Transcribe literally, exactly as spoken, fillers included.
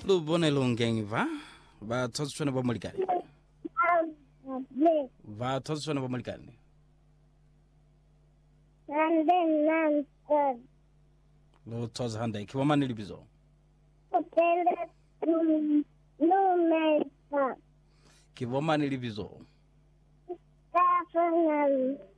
Lu bone lungeng va va tsona ba molikane va tsona ba molikane and then nan good lo tsoza handa ki wa mani libizo hotel no makeup ki wa mani libizo definitely